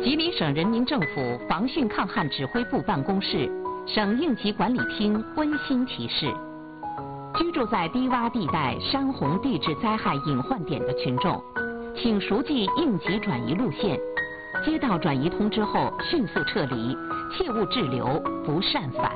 吉林省人民政府防汛抗旱指挥部办公室、省应急管理厅温馨提示：居住在低洼地带、山洪地质灾害隐患点的群众，请熟记应急转移路线，接到转移通知后迅速撤离，切勿滞留，不擅返。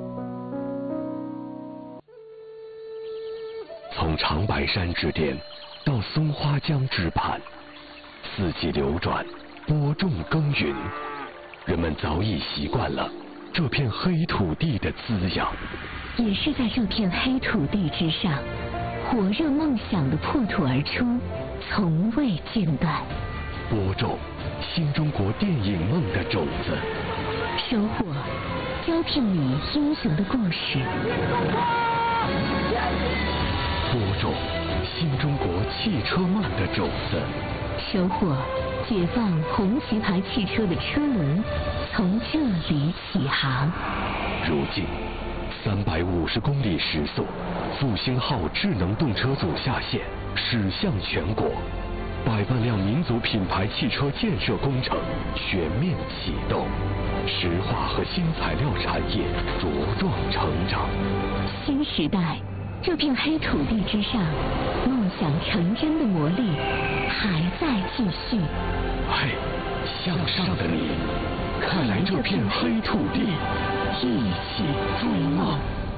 从长白山之巅到松花江之畔，四季流转，播种耕耘，人们早已习惯了这片黑土地的滋养。 也是在这片黑土地之上，火热梦想的破土而出，从未间断。 播种新中国电影梦的种子， 收获招聘你英雄的故事。 播种新中国汽车梦的种子， 收获解放红旗牌汽车的车轮从这里起航。 如今350公里时速，复兴号智能动车组下线，驶向全国，100万辆民族品牌汽车建设工程全面启动，石化和新材料产业茁壮成长。 新时代，这片黑土地之上，梦想成真的魔力还在继续。 嘿，向上的你，看来这片黑土地，一起追梦。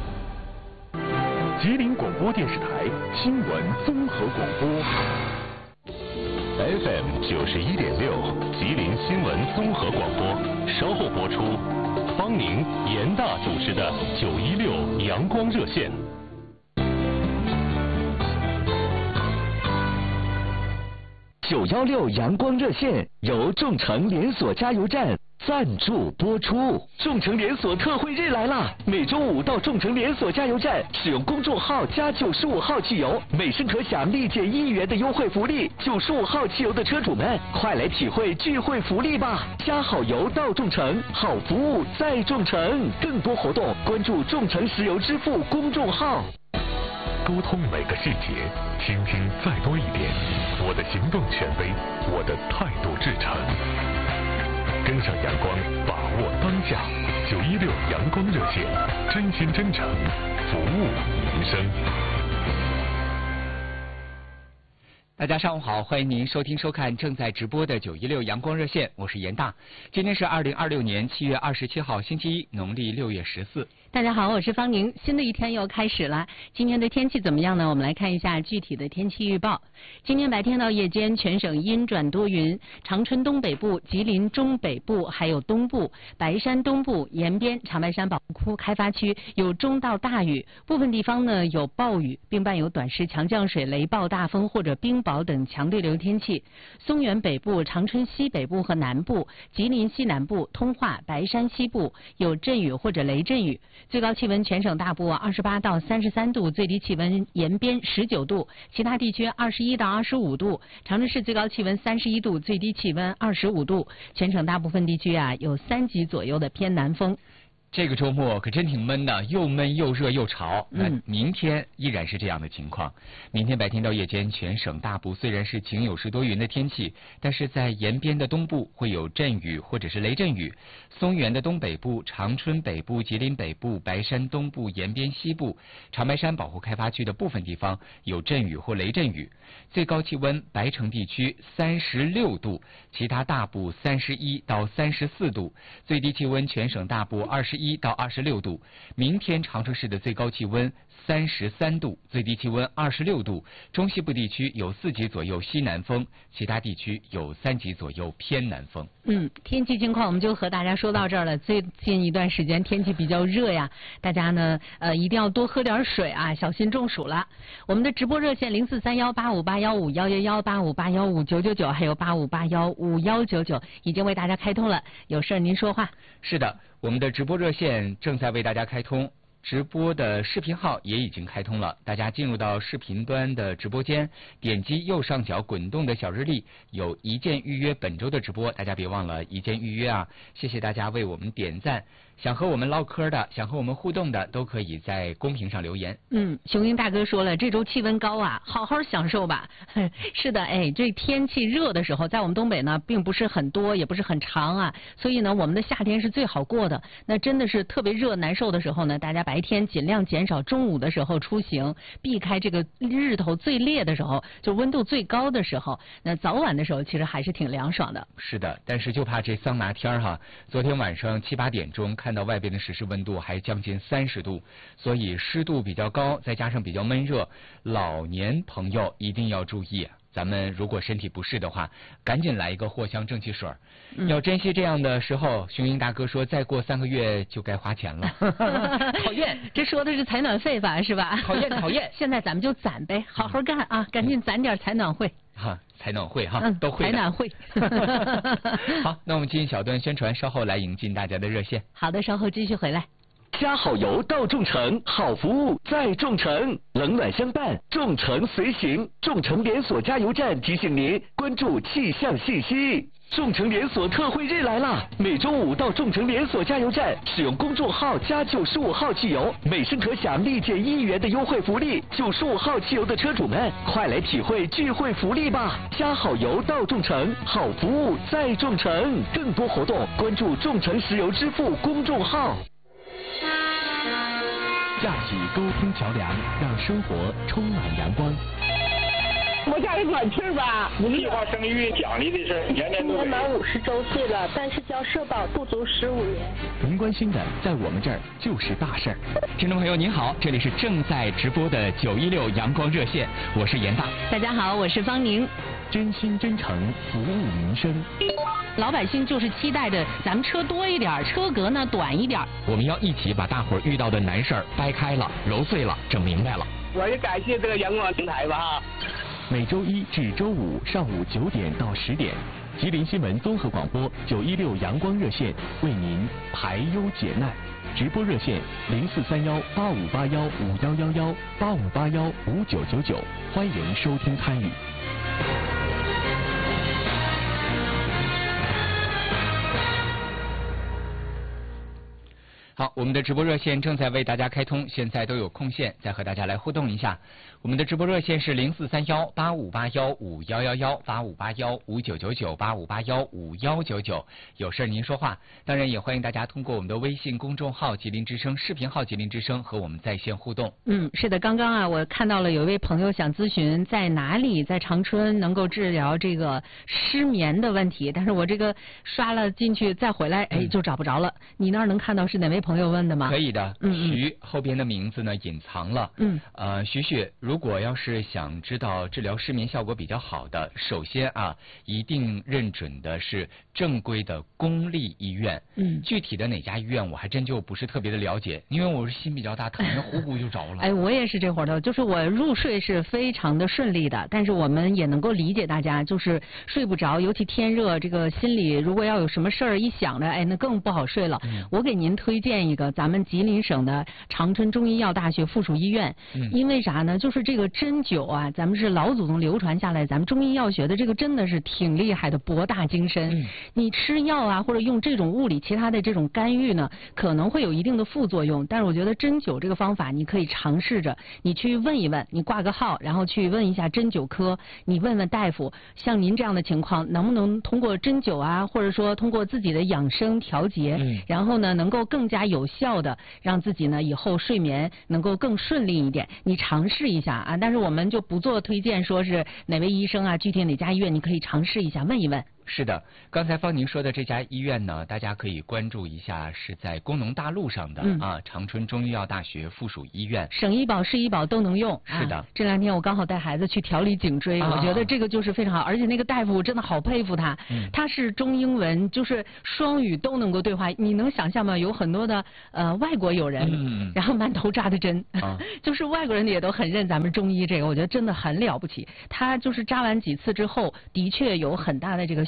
吉林广播电视台新闻综合广播 FM 91.6，吉林新闻综合广播，稍后播出。方宁、严大主持的916阳光热线。 916阳光热线由众诚连锁加油站赞助播出。众诚连锁特惠日来啦！每周5到众诚连锁加油站使用公众号加95号汽油，每升可享立减1元的优惠福利。95号汽油的车主们，快来体会聚会福利吧！加好油到众诚，好服务在众诚。更多活动关注众诚石油支付公众号。 沟通每个细节，倾听再多一点。我的行动权威，我的态度至诚。跟上阳光，把握当下。916阳光热线，真心真诚，服务民生。 大家上午好，欢迎您收听收看正在直播的916阳光热线，我是严大。今天是2026年7月27号星期一，农历6月14。 大家好，我是方宁。新的一天又开始了，今天的天气怎么样呢？我们来看一下具体的天气预报。今天白天到夜间，全省阴转多云，长春东北部、吉林中北部还有东部、白山东部、延边、长白山保护区开发区有中到大雨，部分地方呢有暴雨，并伴有短时强降水、雷暴大风或者冰雹等强对流天气。松原北部、长春西北部和南部、吉林西南部、通化、白山西部有阵雨或者雷阵雨。最高气温全省大部28到33度，最低气温延边19度，其他地区21到25度。长春市最高气温31度，最低气温25度。全省大部分地区有3级左右的偏南风。 这个周末可真挺闷的，又闷又热又潮。那明天依然是这样的情况。明天白天到夜间，全省大部虽然是晴有时多云的天气，但是在延边的东部会有阵雨或者是雷阵雨，松原的东北部、长春北部、吉林北部、白山东部、延边西部、长白山保护开发区的部分地方有阵雨或雷阵雨。最高气温白城地区36度，其他大部31到34度，最低气温全省大部21到26度。明天长春市的最高气温33度，最低气温26度。中西部地区有4级左右西南风，其他地区有3级左右偏南风。 天气近况我们就和大家说到这儿了。最近一段时间天气比较热呀，大家呢一定要多喝点水啊，小心中暑了。我们的直播热线04318581511185815999，还有85815199已经为大家开通了，有事您说话。 是的，我们的直播热线正在为大家开通。 直播的视频号也已经开通了，大家进入到视频端的直播间，点击右上角滚动的小日历，有一键预约本周的直播，大家别忘了一键预约啊！谢谢大家为我们点赞。想和我们唠嗑的，想和我们互动的，都可以在公屏上留言。 雄鹰大哥说了，这周气温高啊，好好享受吧。是的，这天气热的时候，在我们东北呢，并不是很多，也不是很长啊，所以呢，我们的夏天是最好过的。那真的是特别热难受的时候呢，大家白天尽量减少中午的时候出行，避开这个日头最烈的时候，就温度最高的时候。那早晚的时候，其实还是挺凉爽的。 是的，但是就怕这桑拿天哈，昨天晚上7、8点钟看到外边的实时温度还将近30度，所以湿度比较高，再加上比较闷热，老年朋友一定要注意。咱们如果身体不适的话，赶紧来一个藿香正气水，要珍惜这样的时候。雄鹰大哥说，再过3个月就该花钱了。 讨厌，这说的是采暖费吧，是吧？ 讨厌讨厌。 现在咱们就攒呗，好好干啊，赶紧攒点采暖会。 采暖会都会的。 采暖会。 好，那我们进行小段宣传，稍后来迎进大家的热线。 好的，稍后继续回来。 加好油到众诚，好服务在众诚，冷暖相伴，众诚随行。众诚连锁加油站提醒您关注气象信息。众诚连锁特惠日来啦！每周5到众诚连锁加油站使用公众号加95号汽油，每升可享立减1元的优惠福利。95号汽油的车主们，快来体会聚会福利吧！加好油到众诚，好服务在众诚。更多活动关注众诚石油支付公众号。 架起沟通桥梁，让生活充满阳光。 我家里暖气吧， 计划生育奖励的事，年年都今年满50周岁了，但是交社保不足15年。 您关心的，在我们这儿就是大事儿。 听众朋友您好，这里是正在直播的916阳光热线，我是严大。 大家好，我是方宁。 真心真诚服务民生， 老百姓就是期待着咱们车多一点，车格呢短一点。 我们要一起把大伙儿遇到的难事儿掰开了、揉碎了、整明白了。 我也感谢这个阳光平台吧。 每周1至周5上午9点到10点，吉林新闻综合广播916阳光热线为您排忧解难。直播热线04318581511185815999，欢迎收听参与。 好，我们的直播热线正在为大家开通，现在都有空线，再和大家来互动一下。我们的直播热线是0431858151118581599985815199，有事您说话。当然也欢迎大家通过我们的微信公众号吉林之声视频号吉林之声和我们在线互动。 是的，刚刚我看到了有一位朋友想咨询在哪里在长春能够治疗这个失眠的问题，但是我这个刷了进去再回来就找不着了。你那儿能看到是哪位朋友问的吗？ 可以的，徐后边的名字呢隐藏了。徐，如果要是想知道治疗失眠效果比较好的，首先一定认准的是正规的公立医院。具体的哪家医院我还真就不是特别的了解，因为我是心比较大，躺着呼呼就着了。 我也是这会儿的，就是我入睡是非常的顺利的，但是我们也能够理解大家就是睡不着，尤其天热，这个心里如果要有什么事儿一想着，那更不好睡了。我给您推荐一个咱们吉林省的长春中医药大学附属医院。因为啥呢？就是这个针灸咱们是老祖宗流传下来，咱们中医药学的这个真的是挺厉害的，博大精深。你吃药或者用这种物理其他的这种干预呢，可能会有一定的副作用，但是我觉得针灸这个方法你可以尝试着，你去问一问，你挂个号，然后去问一下针灸科，你问问大夫，像您这样的情况能不能通过针灸或者说通过自己的养生调节，然后呢能够更加有效的让自己呢以后睡眠能够更顺利一点，你尝试一下但是我们就不做推荐说是哪位医生具体哪家医院，你可以尝试一下问一问。 是的，刚才方宁说的这家医院呢，大家可以关注一下，是在工农大路上的长春中医药大学附属医院， 省医保市医保都能用。 是的， 这2天我刚好带孩子去调理颈椎，我觉得这个就是非常好，而且那个大夫我真的好佩服他，他是中英文就是双语都能够对话，你能想象吗？有很多的外国友人，然后满头扎的针，就是外国人也都很认咱们中医这个，我觉得真的很了不起。他就是扎完几次之后，的确有很大的这个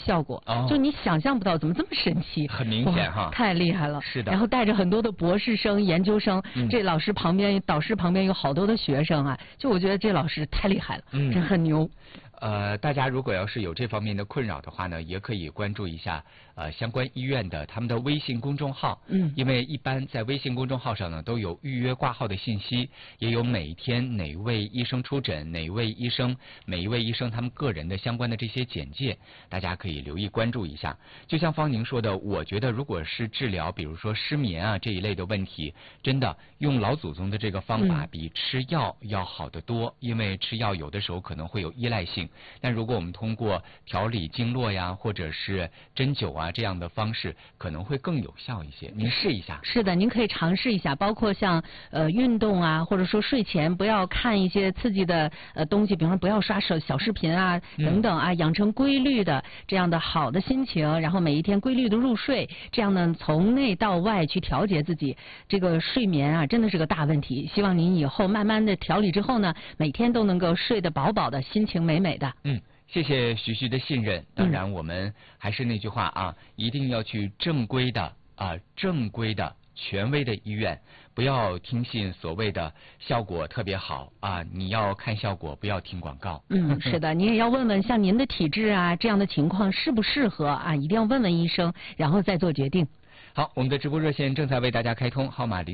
效果， 哦、 就你想象不到怎么这么神奇， 很明显哈， 太厉害了。 是的。 然后带着很多的博士生、研究生，这老师旁边、导师旁边有好多的学生啊，就我觉得这老师太厉害了，真很牛。 大家如果要是有这方面的困扰的话呢，也可以关注一下相关医院的他们的微信公众号，因为一般在微信公众号上呢都有预约挂号的信息，也有每天哪位医生出诊，哪位医生，每一位医生他们个人的相关的这些简介，大家可以留意关注一下。就像方宁说的，我觉得如果是治疗比如说失眠啊这一类的问题，真的用老祖宗的这个方法比吃药要好得多，因为吃药有的时候可能会有依赖性，但如果我们通过调理经络呀，或者是针灸啊这样的方式，可能会更有效一些。您试一下。 是的，您可以尝试一下，包括像运动啊，或者说睡前不要看一些刺激的东西，比方说不要刷小视频啊等等啊，养成规律的这样的好的心情，然后每一天规律的入睡，这样呢从内到外去调节自己。这个睡眠啊真的是个大问题，希望您以后慢慢的调理之后呢，每天都能够睡得饱饱的，心情美美的。 谢谢徐徐的信任。当然我们还是那句话啊，一定要去正规的权威的医院，不要听信所谓的效果特别好啊，你要看效果，不要听广告。 是的，你也要问问像您的体质啊这样的情况适不适合啊，一定要问问医生，然后再做决定。 好，我们的直播热线正在为大家开通，号码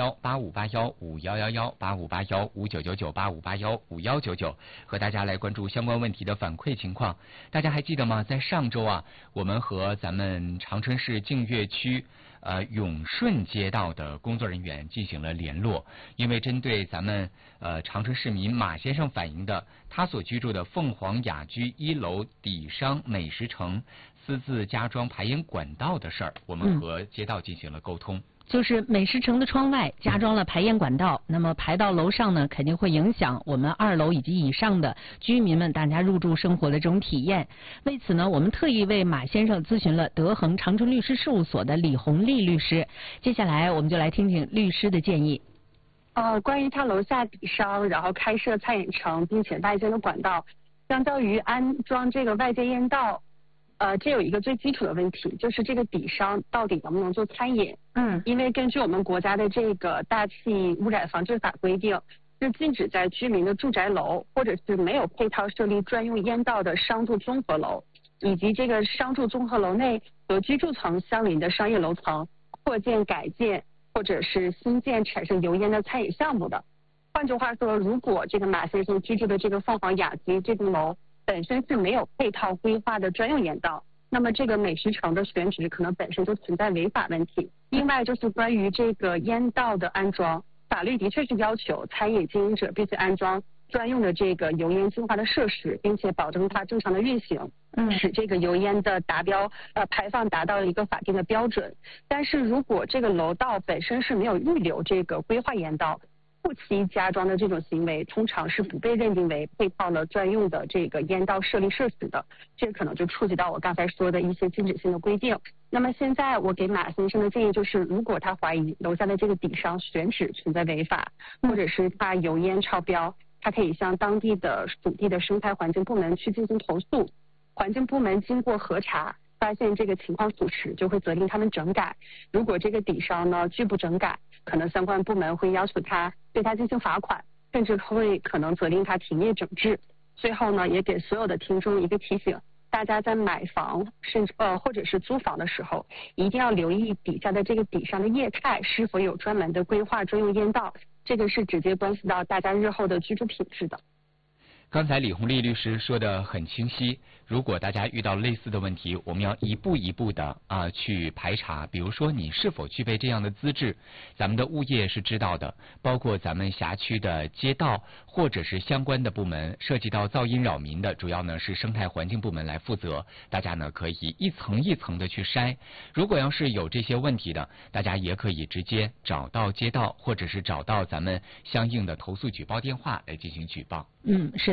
0431858151118581599985815199，和大家来关注相关问题的反馈情况。大家还记得吗？在上周啊，我们和咱们长春市净月区永顺街道的工作人员进行了联络，因为针对咱们长春市民马先生反映的他所居住的凤凰雅居1楼底商美食城私自加装排烟管道的事儿，我们和街道进行了沟通。 就是美食城的窗外加装了排烟管道，那么排到楼上呢，肯定会影响我们2楼以及以上的居民们大家入住生活的这种体验。为此呢，我们特意为马先生咨询了德恒长春律师事务所的李红丽律师。接下来我们就来听听律师的建议。 关于他楼下底商，然后开设餐饮城，并且外建的管道，相较于安装这个外界烟道，这有一个最基础的问题，就是这个底商到底能不能做餐饮？因为根据我们国家的这个大气污染防治法规定，是禁止在居民的住宅楼或者是没有配套设立专用烟道的商住综合楼，以及这个商住综合楼内和居住层相邻的商业楼层扩建、改建或者是新建产生油烟的餐饮项目的。换句话说，如果这个马先生居住的这个凤凰雅居这栋楼本身是没有配套规划的专用烟道，那么这个美食城的选址可能本身就存在违法问题。另外就是关于这个烟道的安装，法律的确是要求餐饮经营者必须安装专用的这个油烟净化的设施，并且保证它正常的运行，使这个油烟的排放达到了一个法定的标准。但是如果这个楼道本身是没有预留这个规划烟道，后期加装的这种行为，通常是不被认定为配套了专用的这个烟道设立设施的，这可能就触及到我刚才说的一些禁止性的规定。那么现在我给马先生的建议就是，如果他怀疑楼下的这个底商选址存在违法，或者是他油烟超标，他可以向当地的属地的生态环境部门去进行投诉。环境部门经过核查，发现这个情况属实，就会责令他们整改。如果这个底商呢拒不整改，可能相关部门会要求他对他进行罚款，甚至会可能责令他停业整治。最后呢，也给所有的听众一个提醒，大家在买房甚至或者是租房的时候，一定要留意底下的这个底商的业态是否有专门的规划专用烟道，这个是直接关系到大家日后的居住品质的。 刚才李红丽律师说的很清晰，如果大家遇到类似的问题，我们要一步一步的去排查，比如说你是否具备这样的资质，咱们的物业是知道的，包括咱们辖区的街道或者是相关的部门，涉及到噪音扰民的，主要呢是生态环境部门来负责，大家呢可以一层一层的去筛。如果要是有这些问题的，大家也可以直接找到街道或者是找到咱们相应的投诉举报电话来进行举报。 是的。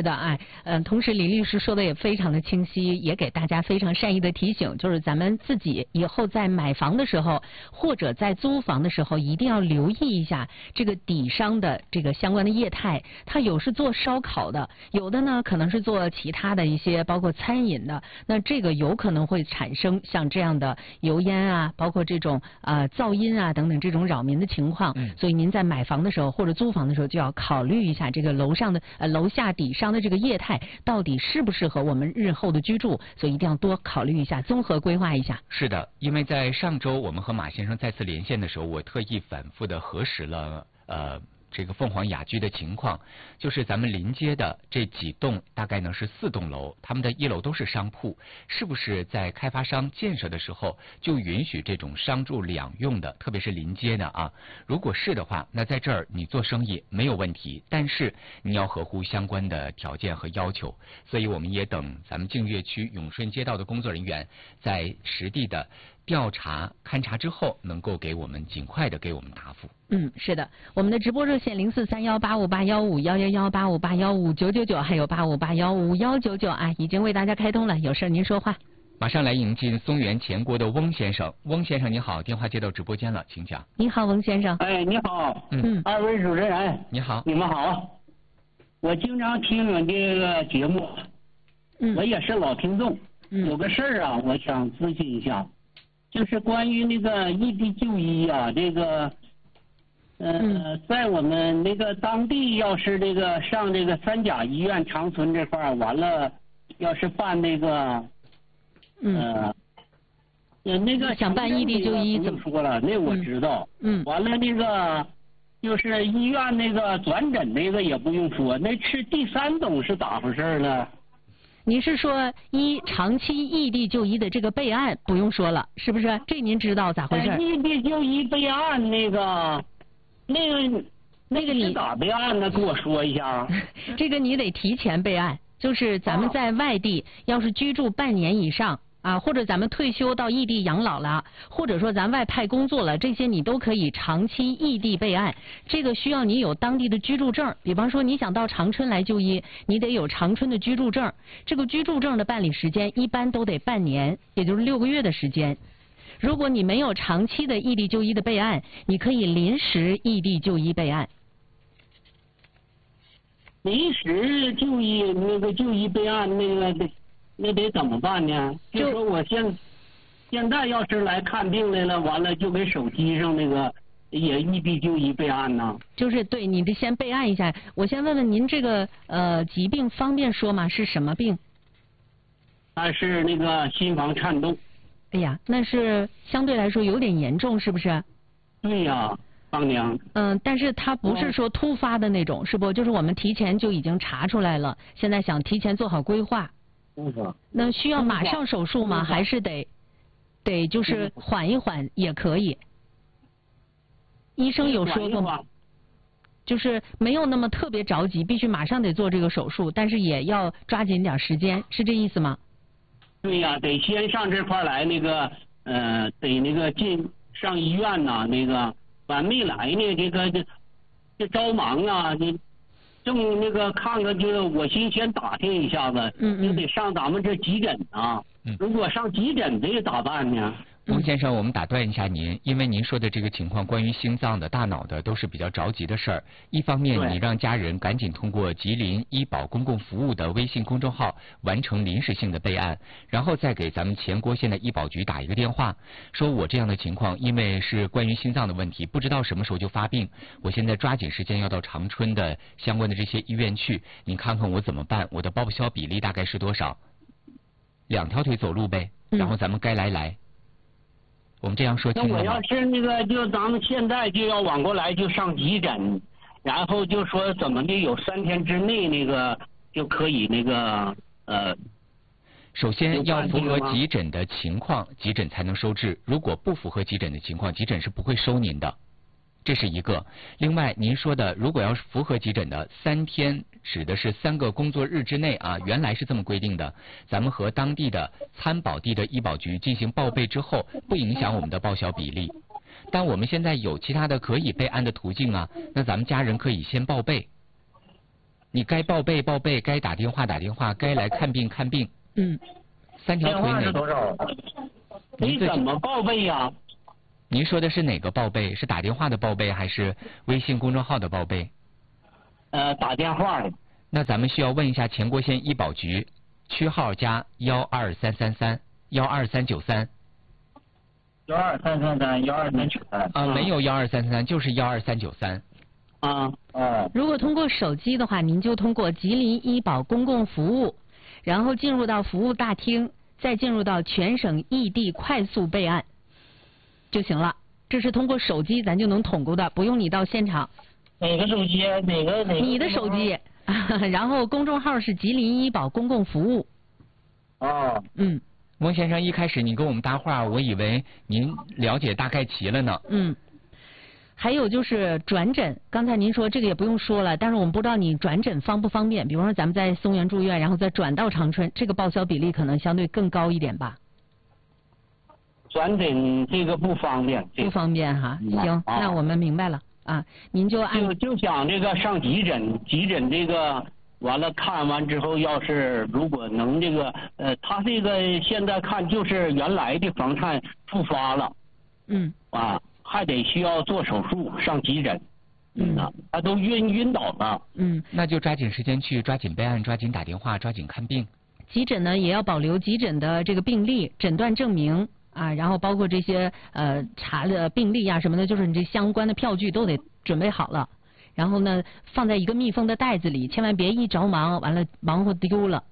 的，哎，同时林律师说的也非常的清晰，也给大家非常善意的提醒，就是咱们自己以后在买房的时候，或者在租房的时候，一定要留意一下这个底商的这个相关的业态，它有是做烧烤的，有的呢可能是做其他的一些包括餐饮的，那这个有可能会产生像这样的油烟啊，包括这种噪音啊等等这种扰民的情况，所以您在买房的时候或者租房的时候就要考虑一下这个楼下底商的这个业态到底适不适合我们日后的居住，所以一定要多考虑一下，综合规划一下。 是的，因为在上周我们和马先生再次连线的时候，我特意反复的核实了这个凤凰雅居的情况，就是咱们临街的这几栋大概呢是4栋楼，他们的1楼都是商铺，是不是在开发商建设的时候就允许这种商住两用的，特别是临街的啊？如果是的话，那在这儿你做生意没有问题，但是你要合乎相关的条件和要求，所以我们也等咱们净月区永顺街道的工作人员在实地的调查勘察之后，能够给我们尽快的给我们答复。 是的，我们的直播热线04318581511185815999，还有85815199啊，已经为大家开通了，有事您说话。 马上来迎进松原前国的翁先生。翁先生你好，电话接到直播间了，请讲。 你好，翁先生。 哎，你好。二位主持人。 你好。 你们好。我经常听你们这个节目，我也是老听众。有个事儿啊，我想咨询一下。就是关于那个异地就医啊，这个，在我们那个当地，要是这个上这个三甲医院长春这块儿，完了，要是办那个，那个想办异地就医怎么说了？那我知道。完了那个，就是医院那个转诊那个也不用说，那是第3种是咋回事呢？ 您是说长期异地就医的这个备案不用说了，是不是？这您知道咋回事？ 异地就医备案那个你咋备案呢？跟我说一下。 这个你得提前备案，就是咱们在外地要是居住半年以上啊，或者咱们退休到异地养老了，或者说咱外派工作了，这些你都可以长期异地备案。这个需要你有当地的居住证，比方说你想到长春来就医，你得有长春的居住证。这个居住证的办理时间一般都得半年，也就是6个月的时间。如果你没有长期的异地就医的备案，你可以临时异地就医备案。 临时就医那个就医备案那得怎么办呢？就说我现在要是来看病来了，完了就给手机上那个也异地就医备案呢。 就是对，你得先备案一下。我先问问您这个疾病方便说吗？是什么病？ 它是那个心房颤动。 哎呀，那是相对来说有点严重，是不是？ 对呀，帮娘。 但是它不是说突发的那种，是不？就是我们提前就已经查出来了，现在想提前做好规划。那需要马上手术吗？还是得就是缓一缓也可以？医生有说过吗？就是没有那么特别着急，必须马上得做这个手术，但是也要抓紧点时间，是这意思吗？ 对呀，得先上这块来那个得那个上医院呐，那个完没来呢，这着忙啊，正那个看看，就是我先打听一下子，就得上咱们这急诊啊。如果上急诊这咋办呢？ 翁先生，我们打断一下您，因为您说的这个情况，关于心脏的、大脑的，都是比较着急的事儿。一方面，你让家人赶紧通过吉林医保公共服务的微信公众号完成临时性的备案，然后再给咱们前郭县的医保局打一个电话，说我这样的情况，因为是关于心脏的问题，不知道什么时候就发病，我现在抓紧时间要到长春的相关的这些医院去，你看看我怎么办？我的报销比例大概是多少？2条腿走路呗，然后咱们该来。我们这样说清楚吗？ 那我要是那个，就咱们现在就要往过来，就上急诊，然后就说怎么的，有3天之内那个就可以那个首先要符合急诊的情况，急诊才能收治。如果不符合急诊的情况，急诊是不会收您的。这是一个。另外，您说的如果要是符合急诊的3天，指的是3个工作日之内啊，原来是这么规定的。咱们和当地的参保地的医保局进行报备之后，不影响我们的报销比例。但我们现在有其他的可以备案的途径啊，那咱们家人可以先报备。 你该报备报备，该打电话打电话，该来看病看病。3条腿哪多少？你怎么报备呀？ 您说的是哪个报备？是打电话的报备还是微信公众号的报备？ 打电话的。 那咱们需要问一下前郭县医保局，区号加12333 12393。 12333 没有12333，就是12393。 如果通过手机的话，您就通过吉林医保公共服务，然后进入到服务大厅，再进入到全省异地快速备案就行了。这是通过手机咱就能统购的，不用你到现场。 哪个手机？哪个？ 你的手机。然后公众号是吉林医保公共服务。 翁先生，一开始你跟我们搭话，我以为您了解大概齐了呢。 还有就是转诊，刚才您说这个也不用说了，但是我们不知道你转诊方不方便。比方说咱们在松原住院，然后再转到长春，这个报销比例可能相对更高一点吧。 转诊这个不方便。 不方便哈，行，那我们明白了啊，您就就想这个上急诊，急诊这个完了看完之后，要是如果能这个他这个现在看就是原来的房颤复发了，还得需要做手术上急诊，他都晕倒了， 那就抓紧时间去，抓紧备案，抓紧打电话，抓紧看病。 急诊呢也要保留急诊的这个病历、诊断证明啊，然后包括这些查的病历啊什么的，就是你这相关的票据都得准备好了，然后呢放在一个密封的袋子里，千万别一着忙完了忙活丢了。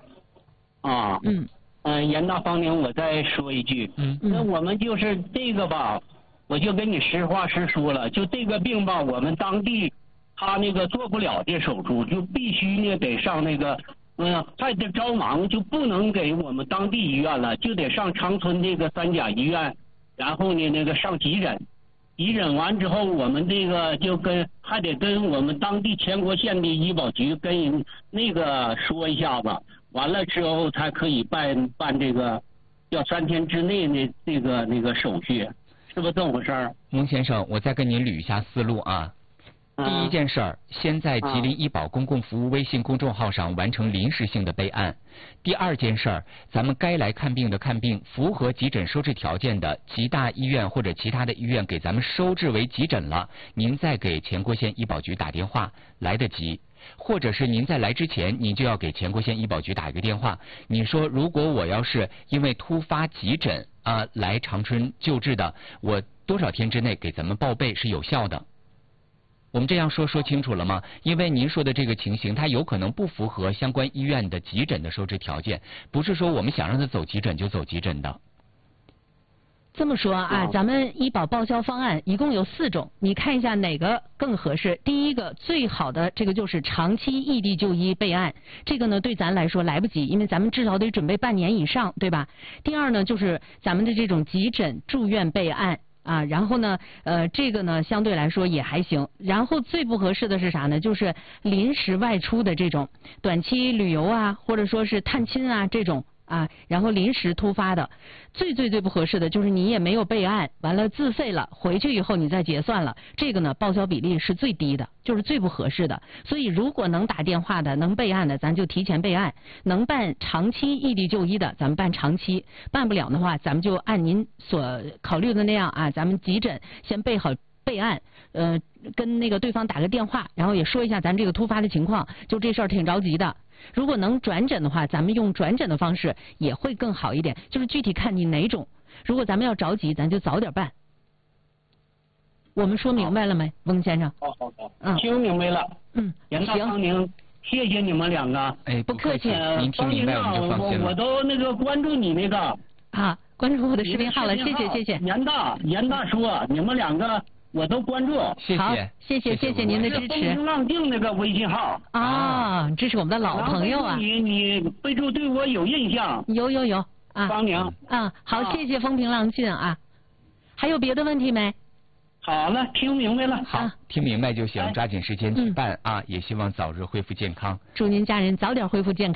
严大方宁，我再说一句，那我们就是这个吧。我就跟你实话实说了，就这个病吧，我们当地他那个做不了这手术，就必须呢得上那个，还得着忙，就不能给我们当地医院了，就得上长春这个3甲医院，然后呢那个上急诊，急诊完之后，我们这个就还得跟我们当地全国县的医保局跟人那个说一下子，完了之后才可以办这个要3天之内的那个手续。是不是这么回事儿？ 翁先生，我再跟您捋一下思路啊。第一件事儿，先在吉林医保公共服务微信公众号上完成临时性的备案。第二件事儿，咱们该来看病的看病，符合急诊收治条件的吉大医院或者其他的医院给咱们收治为急诊了，您再给前郭县医保局打电话，来得及。或者是您在来之前，您就要给前郭县医保局打一个电话，你说如果我要是因为突发急诊来长春救治的，我多少天之内给咱们报备是有效的。我们这样说清楚了吗？因为您说的这个情形，它有可能不符合相关医院的急诊的收治条件，不是说我们想让他走急诊就走急诊的。 这么说啊，咱们医保报销方案一共有4种，你看一下哪个更合适。第一个最好的这个就是长期异地就医备案，这个呢对咱来说来不及，因为咱们至少得准备半年以上，对吧？第二呢就是咱们的这种急诊住院备案啊，然后呢这个呢相对来说也还行。然后最不合适的是啥呢？就是临时外出的这种短期旅游啊，或者说是探亲啊这种。然后临时突发的，最不合适的就是你也没有备案，完了自费了，回去以后你再结算了，这个呢报销比例是最低的，就是最不合适的。所以如果能打电话的，能备案的，咱就提前备案；能办长期异地就医的，咱们办长期；办不了的话，咱们就按您所考虑的那样啊，咱们急诊先备好备案，跟那个对方打个电话，然后也说一下咱这个突发的情况，就这事儿挺着急的。如果能转诊的话，咱们用转诊的方式也会更好一点，就是具体看你哪种。如果咱们要着急，咱就早点办。我们说明白了没，翁先生？ 好，听明白了。严大方宁，谢谢你们2个。 不客气。 您听明白我们就放心了。 我都那个关注你那个。 关注我的视频号了，谢谢。 严大说，你们2个。我都关注， 好，谢谢您的支持。 风平浪静那个微信号这是我们的老朋友啊。 你备注对我有印象。 有方宁。 好，谢谢风平浪静啊。还有别的问题没？ 好了，听明白了。 好，听明白就行，抓紧时间去办啊！也希望早日恢复健康。 祝您家人早点恢复健康。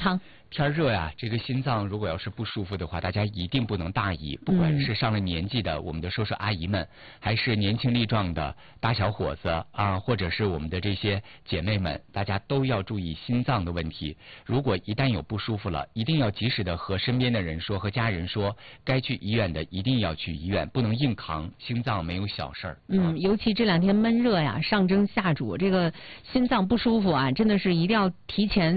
天热呀，这个心脏如果要是不舒服的话，大家一定不能大意。不管是上了年纪的我们的叔叔阿姨们，还是年轻力壮的大小伙子啊，或者是我们的这些姐妹们，大家都要注意心脏的问题。如果一旦有不舒服了，一定要及时的和身边的人说，和家人说，该去医院的一定要去医院，不能硬扛。心脏没有小事儿。 尤其这2天闷热呀，上蒸下煮，这个心脏不舒服啊，真的是一定要提前